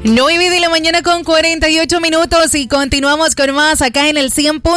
9 de la mañana con 48 minutos y continuamos con más acá en el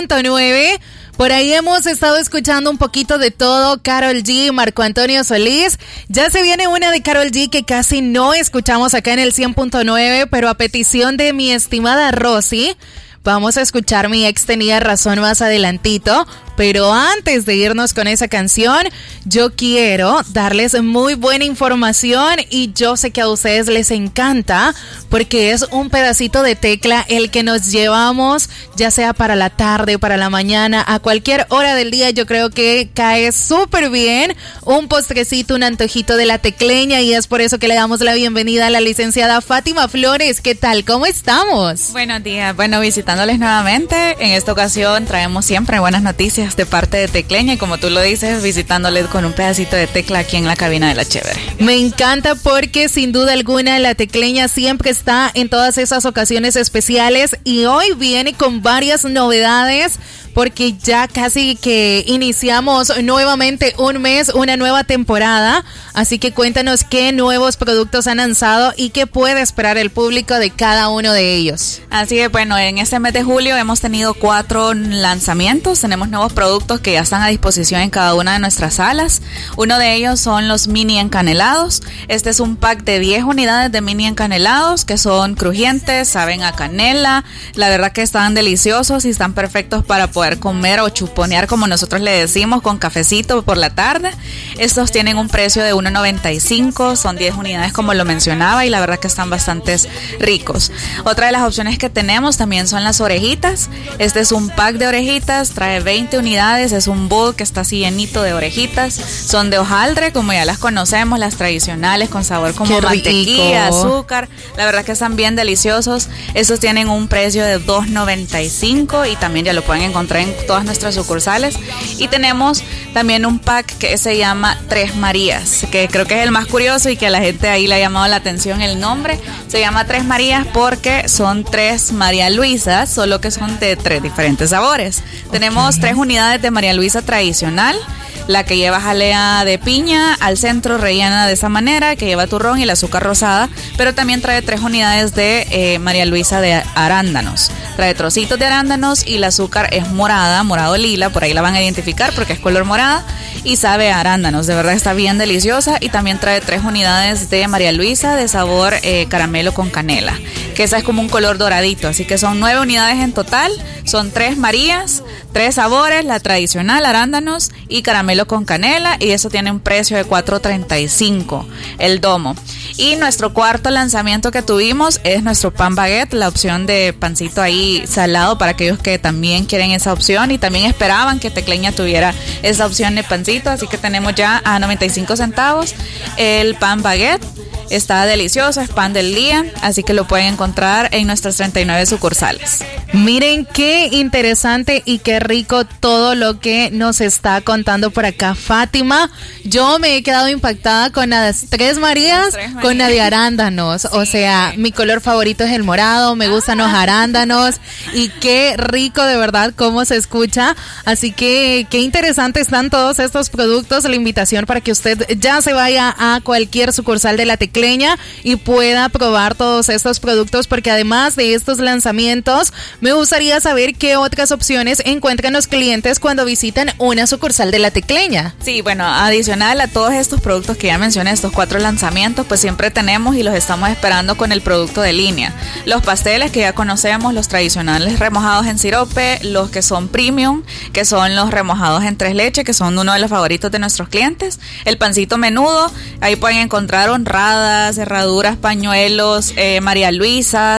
100.9. Por ahí hemos estado escuchando un poquito de todo, Karol G, Marco Antonio Solís. Ya se viene una de Karol G que casi no escuchamos acá en el 100.9, pero a petición de mi estimada Rosy, vamos a escuchar Mi Ex Tenía Razón más adelantito. Pero antes de irnos con esa canción, yo quiero darles muy buena información y yo sé que a ustedes les encanta porque es un pedacito de tecla el que nos llevamos, ya sea para la tarde, para la mañana, a cualquier hora del día. Yo creo que cae súper bien un postrecito, un antojito de la tecleña y es por eso que le damos la bienvenida a la licenciada Fátima Flores. ¿Qué tal? ¿Cómo estamos? Buenos días. Bueno, visitándoles nuevamente. En esta ocasión traemos siempre buenas noticias de parte de Tecleña y como tú lo dices, visitándoles con un pedacito de tecla aquí en la cabina de La Chévere. Me encanta porque sin duda alguna la Tecleña siempre está en todas esas ocasiones especiales y hoy viene con varias novedades porque ya casi que iniciamos nuevamente un mes, una nueva temporada, así que cuéntanos qué nuevos productos han lanzado y qué puede esperar el público de cada uno de ellos. Así que bueno, en este mes de julio hemos tenido 4 lanzamientos, tenemos nuevos productos que ya están a disposición en cada una de nuestras salas. Uno de ellos son los mini encanelados. Este es un pack de 10 unidades de mini encanelados que son crujientes, saben a canela, la verdad que están deliciosos y están perfectos para poder comer o chuponear, como nosotros le decimos, con cafecito por la tarde. Estos tienen un precio de $1.95, son 10 unidades como lo mencionaba y la verdad que están bastante ricos. Otra de las opciones que tenemos también son las orejitas. Este es un pack de orejitas, trae 20 unidades, es un bowl que está así llenito de orejitas, son de hojaldre como ya las conocemos, las tradicionales con sabor como mantequilla, azúcar, la verdad que están bien deliciosos. Estos tienen un precio de $2.95 y también ya lo pueden encontrar en todas nuestras sucursales. Y tenemos también un pack que se llama Tres Marías, que creo que es el más curioso y que a la gente ahí le ha llamado la atención el nombre. Se llama Tres Marías porque son 3 María Luisas, solo que son de 3 diferentes sabores. Tenemos 3 unidades de María Luisa tradicional, la que lleva jalea de piña, al centro rellena de esa manera, que lleva turrón y el azúcar rosada, pero también trae 3 unidades de María Luisa de arándanos. Trae trocitos de arándanos y el azúcar es morada, morado lila, por ahí la van a identificar porque es color morada y sabe a arándanos, de verdad está bien deliciosa. Y también trae 3 unidades de María Luisa de sabor caramelo con canela, que esa es como un color doradito, así que son 9 unidades en total, son 3 Marías, 3 sabores, la tradicional, arándanos y caramelo con canela, y eso tiene un precio de $4.35 el domo. Y nuestro cuarto lanzamiento que tuvimos es nuestro pan baguette, la opción de pancito ahí salado para aquellos que también quieren esa opción y también esperaban que Tecleña tuviera esa opción de pancito, así que tenemos ya a 95 centavos el pan baguette. Está delicioso, es pan del día, así que lo pueden encontrar en nuestras 39 sucursales. Miren qué interesante y qué rico todo lo que nos está contando por acá Fátima. Yo me he quedado impactada con las 3 Marías, con la de arándanos. Sí. O sea, mi color favorito es el morado, me gustan los arándanos y qué rico de verdad cómo se escucha. Así que qué interesante están todos estos productos. La invitación para que usted ya se vaya a cualquier sucursal de la Tecleña y pueda probar todos estos productos, porque además de estos lanzamientos me gustaría saber qué otras opciones encuentran los clientes cuando visitan una sucursal de la Tecleña. Sí, bueno, adicional a todos estos productos que ya mencioné, estos 4 lanzamientos, pues siempre tenemos y los estamos esperando con el producto de línea. Los pasteles que ya conocemos, los tradicionales remojados en sirope, los que son premium, que son los remojados en 3 leches, que son uno de los favoritos de nuestros clientes. El pancito menudo, ahí pueden encontrar honradas, cerraduras, pañuelos, María Luisas,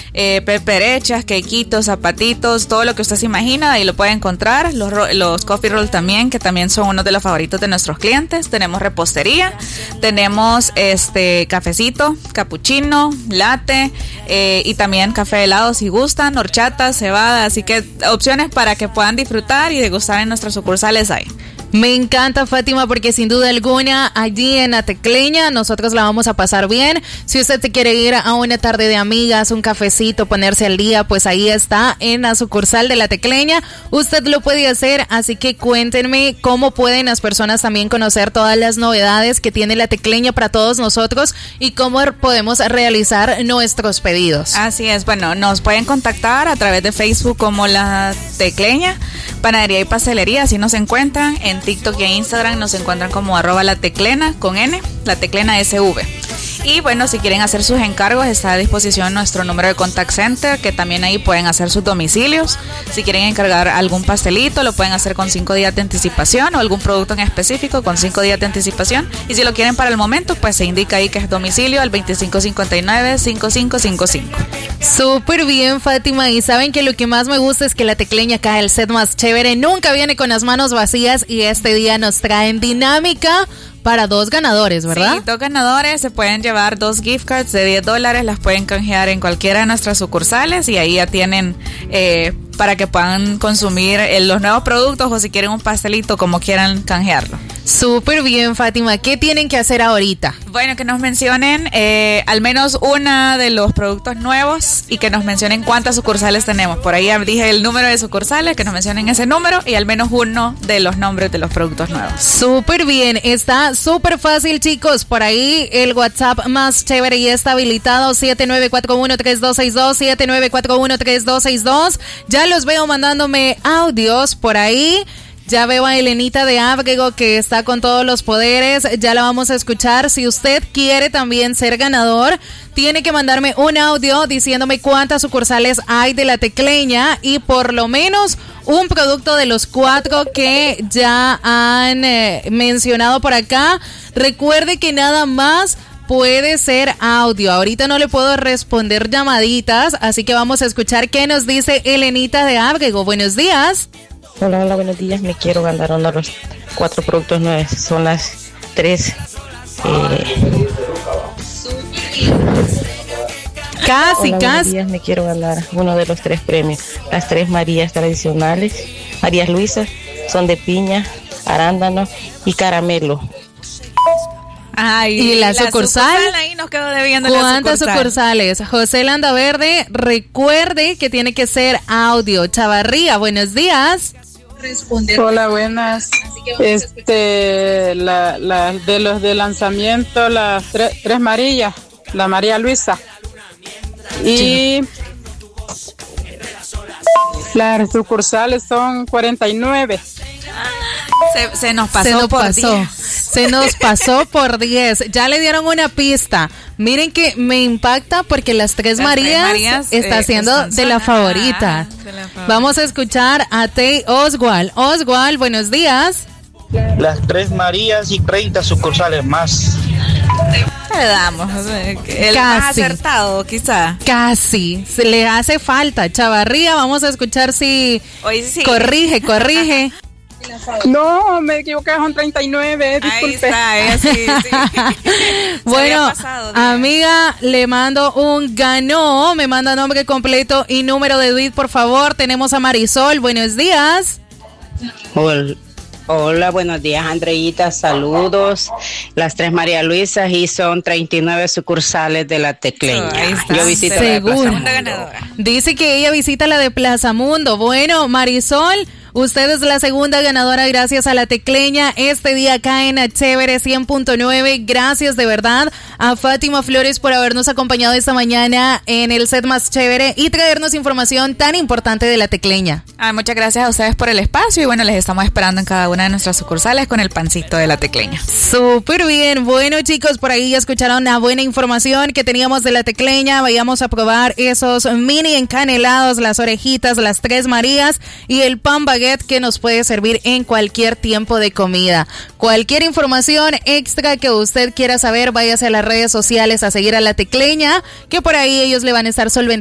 peperechas, quequitos, zapatitos, todo lo que usted se imagina, ahí lo puede encontrar. Los coffee rolls también, que también son uno de los favoritos de nuestros clientes. Tenemos repostería, tenemos cafecito, capuchino, latte y también café helado si gustan, horchata, cebada, así que opciones para que puedan disfrutar y degustar en nuestras sucursales hay. Me encanta, Fátima, porque sin duda alguna allí en La Tecleña nosotros la vamos a pasar bien. Si usted se quiere ir a una tarde de amigas, un cafecito, ponerse al día, pues ahí está en la sucursal de La Tecleña. Usted lo puede hacer, así que cuéntenme cómo pueden las personas también conocer todas las novedades que tiene La Tecleña para todos nosotros y cómo podemos realizar nuestros pedidos. Así es, bueno, nos pueden contactar a través de Facebook como La Tecleña, Panadería y Pastelería, así nos encuentran. En TikTok y en Instagram nos encuentran como @lateclena con N, La Teclena SV. Y bueno, si quieren hacer sus encargos, está a disposición nuestro número de contact center, que también ahí pueden hacer sus domicilios. Si quieren encargar algún pastelito, lo pueden hacer con 5 días de anticipación, o algún producto en específico con 5 días de anticipación. Y si lo quieren para el momento, pues se indica ahí que es domicilio al 2559-5555. Súper bien, Fátima. Y saben que lo que más me gusta es que La Tecleña, acá el set más chévere, nunca viene con las manos vacías, y este día nos traen dinámica para 2 ganadores, ¿verdad? Sí, 2 ganadores, se pueden llevar 2 gift cards de $10, las pueden canjear en cualquiera de nuestras sucursales, y ahí ya tienen para que puedan consumir los nuevos productos, o si quieren un pastelito, como quieran canjearlo. Súper bien, Fátima. ¿Qué tienen que hacer ahorita? Bueno, que nos mencionen al menos una de los productos nuevos, y que nos mencionen cuántas sucursales tenemos. Por ahí dije el número de sucursales, que nos mencionen ese número y al menos uno de los nombres de los productos nuevos. Súper bien, está súper fácil, chicos. Por ahí el WhatsApp más chévere ya está habilitado, 7941-3262, 7941-3262. Ya los veo mandándome audios por ahí. Ya veo a Elenita de Ábrego, que está con todos los poderes. Ya la vamos a escuchar. Si usted quiere también ser ganador, tiene que mandarme un audio diciéndome cuántas sucursales hay de La Tecleña, y por lo menos un producto de los 4 que ya han mencionado por acá. Recuerde que nada más puede ser audio. Ahorita no le puedo responder llamaditas, así que vamos a escuchar qué nos dice Elenita de Ábrego. Buenos días. Hola, buenos días. Me quiero ganar uno de los 4 productos nuevos. Son las 3. Casi. Buenos días. Me quiero ganar uno de los 3 premios. Las 3 Marías tradicionales, Marías Luisas, son de piña, arándano y caramelo. Ay, ¿y la sucursal? Ahí nos quedó debiendo. ¿Cuántas sucursales? José Landaverde, recuerde que tiene que ser audio. Chavarría, buenos días. Hola, buenas. De los de lanzamiento, las 3 Marías, la María Luisa. Y las sucursales son 49. Se nos pasó por 10. Se nos pasó por 10. Ya le dieron una pista. Miren que me impacta porque las 3 Marías está siendo de la favorita. Vamos a escuchar a Tey Oswald. Oswald, buenos días. Las 3 Marías y 30 sucursales más. Le damos el más acertado, quizá. Casi, se le hace falta. Chavarría, vamos a escuchar si sí. corrige. No, me equivoqué, son 39, disculpe. Ahí está, sí. Bueno, amiga, le mando un ganó. Me manda nombre completo y número de DUID, por favor. Tenemos a Marisol, buenos días. Hola, buenos días, Andreita, saludos. Las 3 María Luisa, y son 39 sucursales de La Tecleña. Yo visito la de Plaza Mundo. Dice que ella visita la de Plaza Mundo. Bueno, Marisol, usted es la segunda ganadora gracias a La Tecleña. Este día acá en Chévere 100.9. Gracias de verdad a Fátima Flores por habernos acompañado esta mañana en el set más chévere y traernos información tan importante de La Tecleña. Muchas gracias a ustedes por el espacio, y bueno, les estamos esperando en cada una de nuestras sucursales con el pancito de La Tecleña. Súper bien. Bueno, chicos, por ahí ya escucharon la buena información que teníamos de La Tecleña. Vayamos a probar esos mini encanelados, las orejitas, las 3 Marías y el pan baguette, que nos puede servir en cualquier tiempo de comida. Cualquier información extra que usted quiera saber, váyase a las redes sociales a seguir a La Tecleña, que por ahí ellos le van a estar solventando